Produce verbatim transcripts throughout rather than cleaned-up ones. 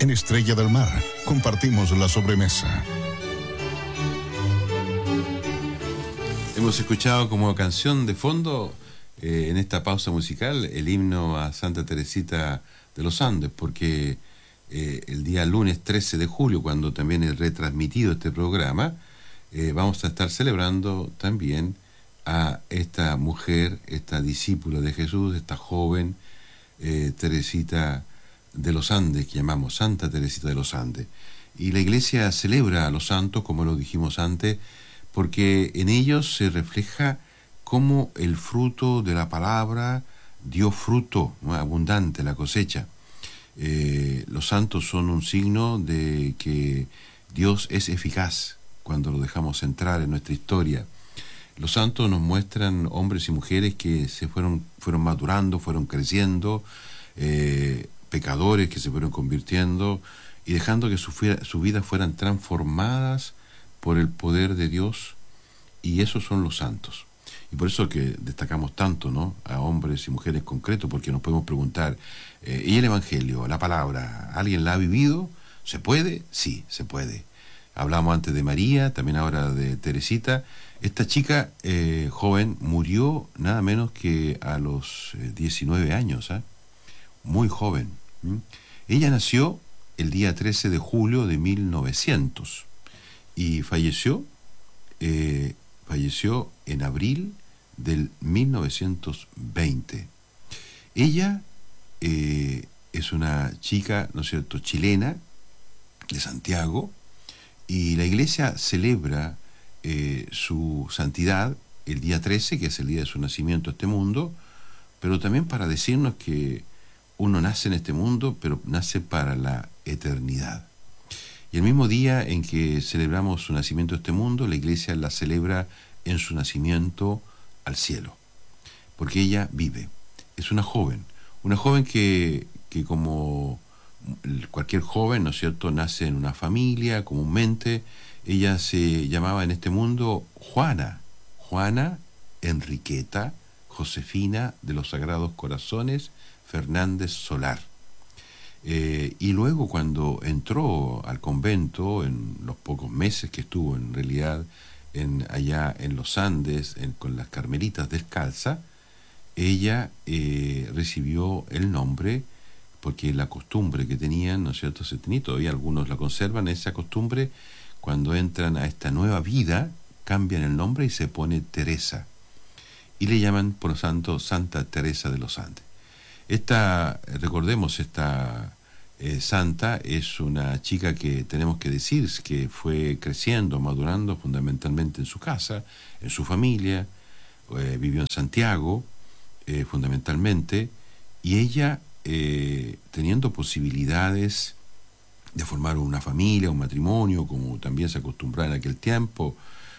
En Estrella del Mar compartimos la sobremesa. Hemos escuchado como canción de fondo, eh, en esta pausa musical, el himno a Santa Teresita de los Andes, porque eh, el día lunes trece de julio, cuando también es retransmitido este programa, eh, vamos a estar celebrando también a esta mujer, esta discípula de Jesús, esta joven eh, Teresita de los Andes, que llamamos Santa Teresita de los Andes. Y la Iglesia celebra a los santos, como lo dijimos antes, porque en ellos se refleja cómo el fruto de la palabra dio fruto, ¿no?, abundante, la cosecha. Eh, los santos son un signo de que Dios es eficaz cuando lo dejamos entrar en nuestra historia. Los santos nos muestran hombres y mujeres que se fueron, fueron madurando, fueron creciendo, eh, pecadores que se fueron convirtiendo y dejando que su, su vida fueran transformadas por el poder de Dios, y esos son los santos. Y por eso que destacamos tanto, ¿no?, a hombres y mujeres concretos, porque nos podemos preguntar, eh, ¿y el Evangelio, la palabra, alguien la ha vivido? ¿Se puede? Sí, se puede. Hablamos antes de María, también ahora de Teresita. Esta chica eh, joven murió nada menos que a los eh, diecinueve años, ¿eh? Muy joven. ¿Mm? Ella nació el día trece de julio de mil novecientos y falleció, eh, falleció en abril del mil novecientos veinte. Ella eh, es una chica, ¿no es cierto?, chilena, de Santiago, y la Iglesia celebra eh, su santidad el día trece, que es el día de su nacimiento a este mundo, pero también para decirnos que uno nace en este mundo, pero nace para la eternidad. Y el mismo día en que celebramos su nacimiento a este mundo, la Iglesia la celebra en su nacimiento al cielo, porque ella vive. Es una joven, una joven que, que como cualquier joven, ¿no es cierto?, nace en una familia, comúnmente. Ella se llamaba en este mundo Juana, Juana Enriqueta Josefina de los Sagrados Corazones Fernández Solar. Eh, y luego, cuando entró al convento, en los pocos meses que estuvo en realidad en, allá en los Andes, en, con las Carmelitas Descalzas, ella eh, recibió el nombre, porque la costumbre que tenían, ¿no es cierto?, se tenía, todavía algunos la conservan, esa costumbre, cuando entran a esta nueva vida, cambian el nombre y se pone Teresa. Y le llaman, por lo tanto, Santa Teresa de los Andes. Esta, recordemos, esta eh, santa es una chica que tenemos que decir que fue creciendo, madurando fundamentalmente en su casa, en su familia, eh, vivió en Santiago, eh, fundamentalmente, y ella, eh, teniendo posibilidades de formar una familia, un matrimonio, como también se acostumbraba en aquel tiempo,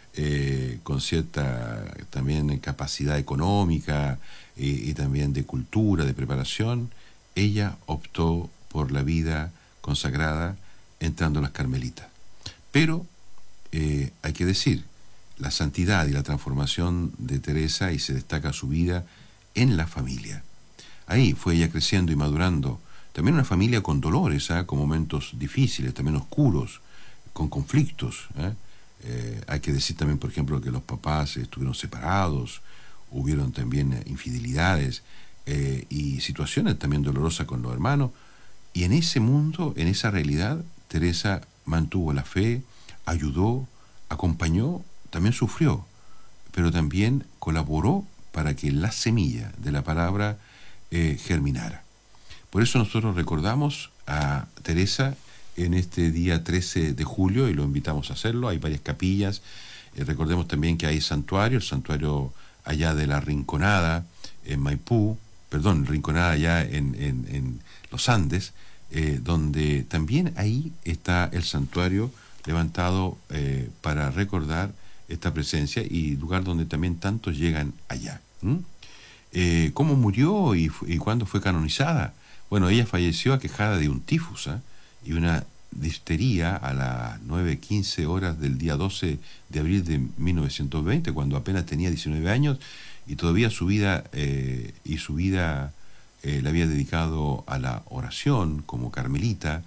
eh, con cierta también capacidad económica y, y también de cultura, de preparación, ella optó por la vida consagrada entrando a las Carmelitas. Pero eh, hay que decir, la santidad y la transformación de Teresa, y se destaca su vida en la familia. Ahí fue ella creciendo y madurando. También una familia con dolores, ¿eh?, con momentos difíciles, también oscuros, con conflictos, ¿eh? Eh, hay que decir también, por ejemplo, que los papás estuvieron separados, hubieron también infidelidades eh, y situaciones también dolorosas con los hermanos. Y en ese mundo, en esa realidad, Teresa mantuvo la fe, ayudó, acompañó, también sufrió, pero también colaboró para que la semilla de la palabra eh, germinara. Por eso nosotros recordamos a Teresa en este día trece de julio, y lo invitamos a hacerlo. Hay varias capillas. Eh, recordemos también que hay santuario, el santuario allá de la Rinconada, en Maipú, perdón, Rinconada allá en, en, en los Andes, eh, donde también ahí está el santuario levantado eh, para recordar esta presencia, y lugar donde también tantos llegan allá. ¿Mm? Eh, ¿Cómo murió y, y cuándo fue canonizada? Bueno, ella falleció aquejada de un tifus, ¿eh?, y una difteria a las nueve quince horas del día doce de abril de mil novecientos veinte, cuando apenas tenía diecinueve años, y todavía su vida eh, y su vida eh, la había dedicado a la oración como carmelita,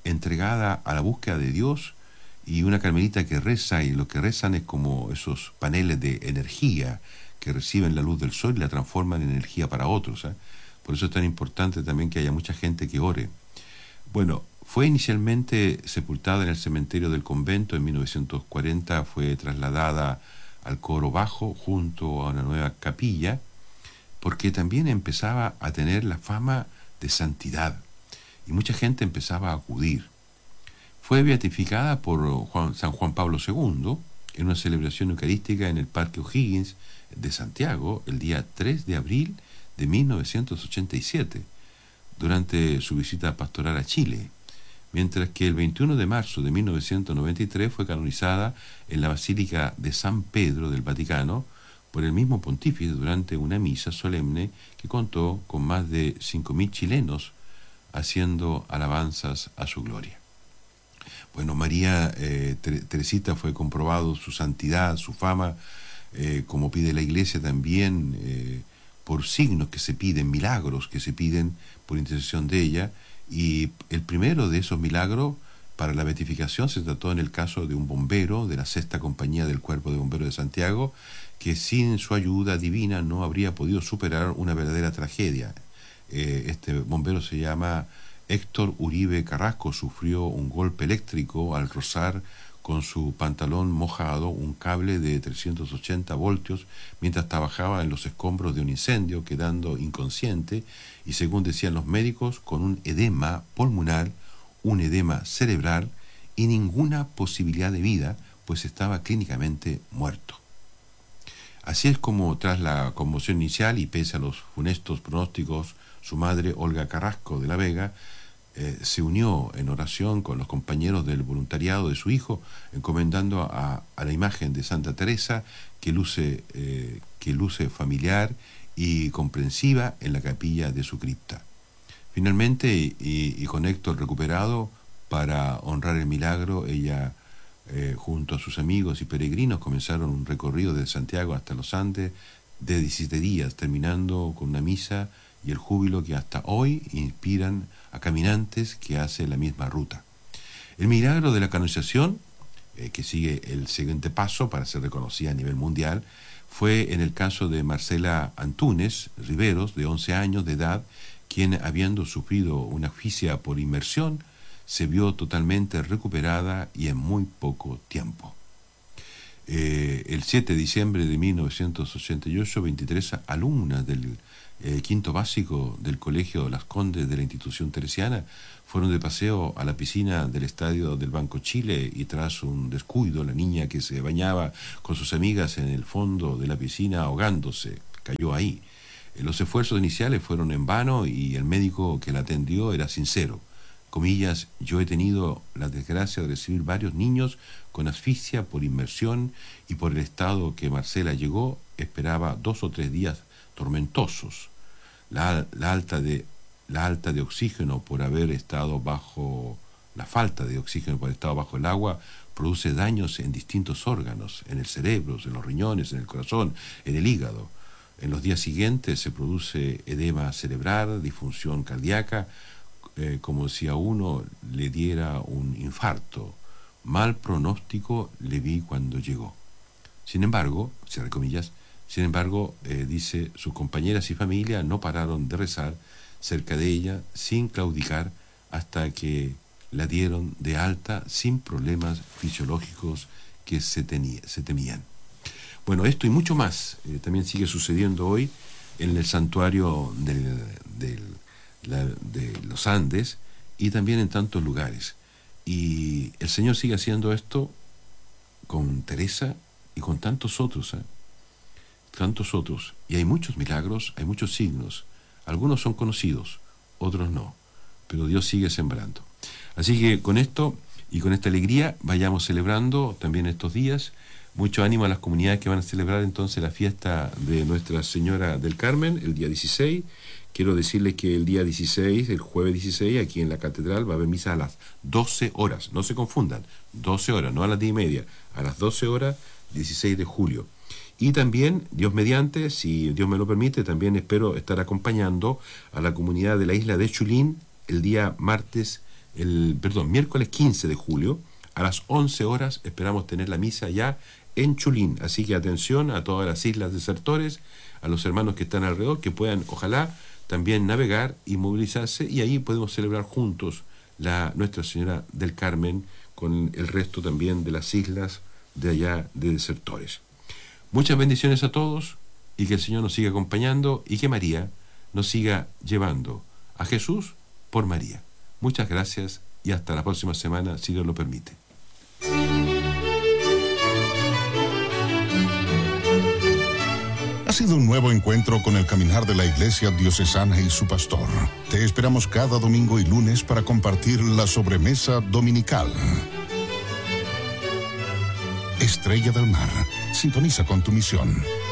entregada a la búsqueda de Dios, y una carmelita que reza, y lo que rezan es como esos paneles de energía que reciben la luz del sol y la transforman en energía para otros, ¿eh? Por eso es tan importante también que haya mucha gente que ore. Bueno, fue inicialmente sepultada en el cementerio del convento. En mil novecientos cuarenta fue trasladada al coro bajo junto a una nueva capilla, porque también empezaba a tener la fama de santidad y mucha gente empezaba a acudir. Fue beatificada por Juan, San Juan Pablo segundo en una celebración eucarística en el Parque O'Higgins de Santiago el día tres de abril de mil novecientos ochenta y siete, durante su visita pastoral a Chile, mientras que el veintiuno de marzo de mil novecientos noventa y tres fue canonizada en la Basílica de San Pedro del Vaticano por el mismo pontífice durante una misa solemne que contó con más de cinco mil chilenos haciendo alabanzas a su gloria. Bueno, María eh, Teresita fue comprobado su santidad, su fama, eh, como pide la Iglesia también, eh, por signos que se piden, milagros que se piden por intercesión de ella, y el primero de esos milagros para la beatificación se trató en el caso de un bombero de la sexta compañía del Cuerpo de Bomberos de Santiago, que sin su ayuda divina no habría podido superar una verdadera tragedia. Eh, este bombero se llama Héctor Uribe Carrasco, sufrió un golpe eléctrico al rozar con su pantalón mojado un cable de trescientos ochenta voltios mientras trabajaba en los escombros de un incendio, quedando inconsciente y, según decían los médicos, con un edema pulmonar, un edema cerebral y ninguna posibilidad de vida, pues estaba clínicamente muerto. Así es como, tras la conmoción inicial y pese a los funestos pronósticos, su madre, Olga Carrasco de la Vega, eh, se unió en oración con los compañeros del voluntariado de su hijo, encomendando a, a la imagen de Santa Teresa, que luce, eh, que luce familiar y comprensiva en la capilla de su cripta. Finalmente, y, y con Héctor recuperado, para honrar el milagro, ella, eh, junto a sus amigos y peregrinos, comenzaron un recorrido desde Santiago hasta los Andes de diecisiete días, terminando con una misa y el júbilo que hasta hoy inspiran a caminantes que hacen la misma ruta. El milagro de la canonización, eh, que sigue el siguiente paso para ser reconocida a nivel mundial, fue en el caso de Marcela Antúnez Riveros, de once años de edad, quien, habiendo sufrido una asfixia por inmersión, se vio totalmente recuperada y en muy poco tiempo. Eh, el siete de diciembre de mil novecientos ochenta y ocho, veintitrés alumnas del eh, quinto básico del Colegio Las Condes de la institución teresiana fueron de paseo a la piscina del estadio del Banco Chile, y tras un descuido, la niña, que se bañaba con sus amigas en el fondo de la piscina ahogándose, cayó ahí. Eh, los esfuerzos iniciales fueron en vano y el médico que la atendió era sincero. Comillas, yo he tenido la desgracia de recibir varios niños con asfixia por inmersión, y por el estado que Marcela llegó, esperaba dos o tres días tormentosos. La, la, alta de, la alta de oxígeno por haber estado bajo, la falta de oxígeno por haber estado bajo el agua produce daños en distintos órganos, en el cerebro, en los riñones, en el corazón, en el hígado. En los días siguientes se produce edema cerebral, disfunción cardíaca, Eh, como si a uno le diera un infarto. Mal pronóstico le vi cuando llegó. Sin embargo, cierre comillas, sin embargo, eh, dice, sus compañeras y familia no pararon de rezar cerca de ella sin claudicar hasta que la dieron de alta sin problemas fisiológicos que se, tenía, se temían. Bueno, esto y mucho más eh, también sigue sucediendo hoy en el santuario del, del La, de los Andes, y también en tantos lugares. Y el Señor sigue haciendo esto con Teresa y con tantos otros, ¿eh? tantos otros. Y hay muchos milagros, hay muchos signos. Algunos son conocidos, otros no. Pero Dios sigue sembrando. Así que con esto y con esta alegría vayamos celebrando también estos días. Mucho ánimo a las comunidades que van a celebrar entonces la fiesta de Nuestra Señora del Carmen el día dieciséis. Quiero decirles que el día dieciséis, el jueves dieciséis, aquí en la catedral va a haber misa a las doce horas. No se confundan, doce horas, no a las diez y media, a las doce horas, dieciséis de julio. Y también, Dios mediante, si Dios me lo permite, también espero estar acompañando a la comunidad de la isla de Chulín el día martes el, perdón, miércoles quince de julio, a las once horas esperamos tener la misa ya en Chulín. Así que atención a todas las islas desertores, a los hermanos que están alrededor, que puedan, ojalá, también navegar y movilizarse, y ahí podemos celebrar juntos la Nuestra Señora del Carmen con el resto también de las islas de allá de desertores. Muchas bendiciones a todos, y que el Señor nos siga acompañando, y que María nos siga llevando a Jesús por María. Muchas gracias y hasta la próxima semana, si Dios lo permite. Ha sido un nuevo encuentro con el caminar de la Iglesia Diocesana y su pastor. Te esperamos cada domingo y lunes para compartir la sobremesa dominical. Estrella del Mar, sintoniza con tu misión.